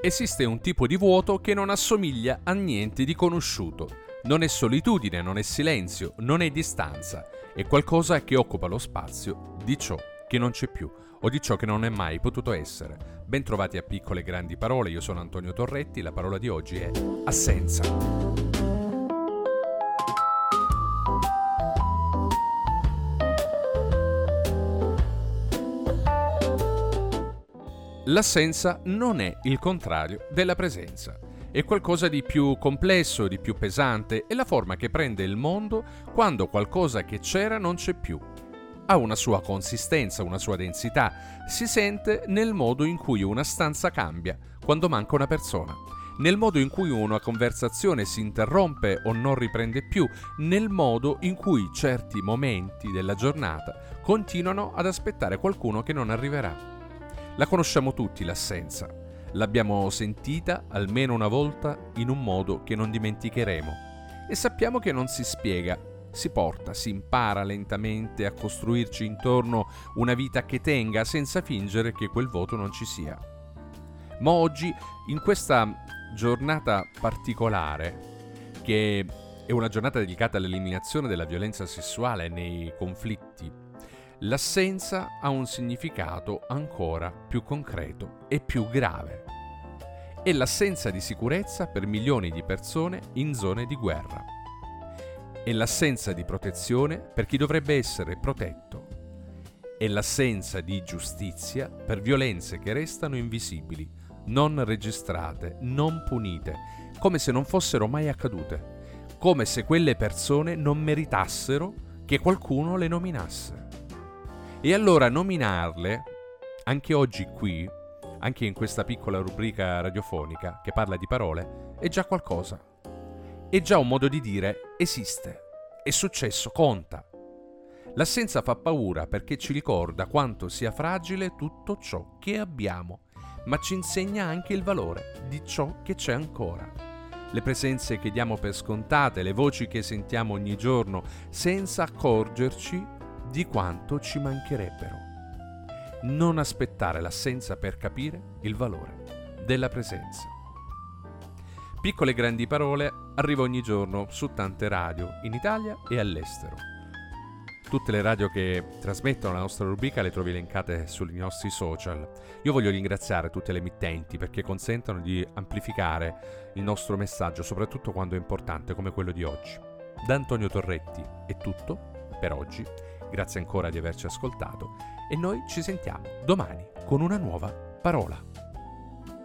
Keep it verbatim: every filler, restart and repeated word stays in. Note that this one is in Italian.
Esiste un tipo di vuoto che non assomiglia a niente di conosciuto. Non è solitudine, non è silenzio, non è distanza. È qualcosa che occupa lo spazio di ciò che non c'è più o di ciò che non è mai potuto essere. Bentrovati a Piccole e Grandi Parole, io sono Antonio Torretti, la parola di oggi è assenza. L'assenza non è il contrario della presenza. È qualcosa di più complesso, di più pesante, è la forma che prende il mondo quando qualcosa che c'era non c'è più. Ha una sua consistenza, una sua densità, si sente nel modo in cui una stanza cambia, quando manca una persona, nel modo in cui una conversazione si interrompe o non riprende più, nel modo in cui certi momenti della giornata continuano ad aspettare qualcuno che non arriverà. La conosciamo tutti l'assenza, l'abbiamo sentita almeno una volta in un modo che non dimenticheremo e sappiamo che non si spiega, si porta, si impara lentamente a costruirci intorno una vita che tenga senza fingere che quel vuoto non ci sia. Ma oggi, in questa giornata particolare, che è una giornata dedicata all'eliminazione della violenza sessuale nei conflitti, l'assenza ha un significato ancora più concreto e più grave. È l'assenza di sicurezza per milioni di persone in zone di guerra. È l'assenza di protezione per chi dovrebbe essere protetto. È l'assenza di giustizia per violenze che restano invisibili, non registrate, non punite, come se non fossero mai accadute, come se quelle persone non meritassero che qualcuno le nominasse. E allora nominarle, anche oggi qui, anche in questa piccola rubrica radiofonica che parla di parole, è già qualcosa. È già un modo di dire esiste, è successo, conta. L'assenza fa paura perché ci ricorda quanto sia fragile tutto ciò che abbiamo, ma ci insegna anche il valore di ciò che c'è ancora. Le presenze che diamo per scontate, le voci che sentiamo ogni giorno, senza accorgerci di quanto ci mancherebbero. Non aspettare l'assenza per capire il valore della presenza. Piccole e Grandi Parole arriva ogni giorno su tante radio in Italia e all'estero. Tutte le radio che trasmettono la nostra rubrica le trovi elencate sui nostri social. Io voglio ringraziare tutte le emittenti perché consentono di amplificare il nostro messaggio, soprattutto quando è importante come quello di oggi. Da Antonio Torretti è tutto per oggi. Grazie ancora di averci ascoltato e noi ci sentiamo domani con una nuova parola.